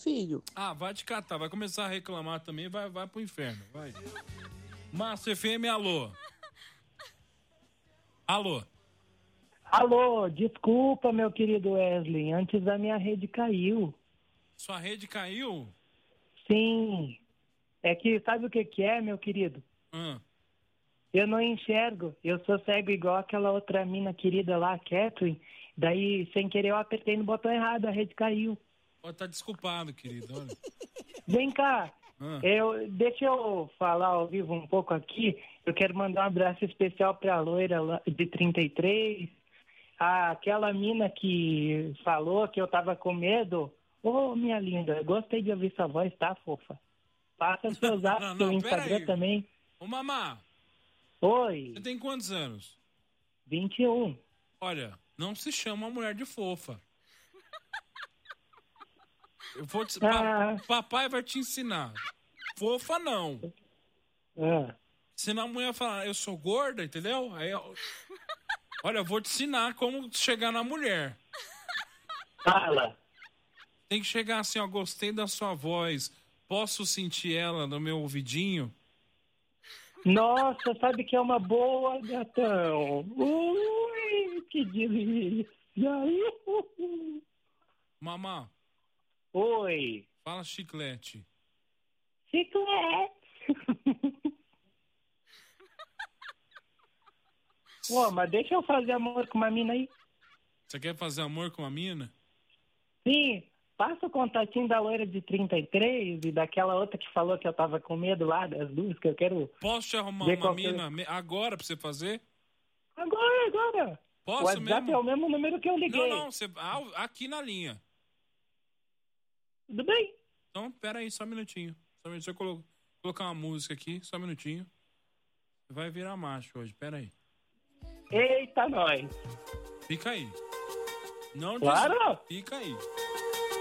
filho. Ah, vai te catar. Vai começar a reclamar também, vai pro inferno. Vai. Márcio FM, alô. Alô. Alô, desculpa, meu querido Wesley, antes a minha rede caiu. Sua rede caiu? Sim, é que sabe o que que é, meu querido? Eu não enxergo, eu sou cego igual aquela outra mina querida lá, a Catherine, daí sem querer eu apertei no botão errado, a rede caiu. Tá desculpado, querido, olha. Vem cá, deixa eu falar ao vivo um pouco aqui, eu quero mandar um abraço especial pra loira lá de 33, aquela mina que falou que eu tava com medo. Ô, minha linda, gostei de ouvir sua voz, tá, fofa? Passa seu zap, seu Instagram também. Ô, Mamá. Oi. Você tem quantos anos? 21. Olha, não se chama mulher de fofa. Eu vou te... Papai vai te ensinar. Fofa não. Senão a mulher fala, eu sou gorda, entendeu? Aí olha, eu vou te ensinar como chegar na mulher. Fala. Tem que chegar assim, ó, gostei da sua voz. Posso sentir ela no meu ouvidinho? Nossa, sabe que é uma boa, gatão. Ui, que delícia. Mamá. Oi. Fala chiclete. Chiclete. Pô, mas deixa eu fazer amor com uma mina aí. Você quer fazer amor com uma mina? Sim, passa o contatinho da loira de 33 e daquela outra que falou que eu tava com medo lá, das duas, que eu quero... Posso te arrumar uma mina agora pra você fazer? Agora. Posso o WhatsApp mesmo? É o mesmo número que eu liguei. Não, você... aqui na linha. Tudo bem. Então, pera aí, só um minutinho. Deixa eu colocar uma música aqui, só um minutinho. Vai virar macho hoje, pera aí. Eita, nós. Fica aí. Não claro. Fica aí.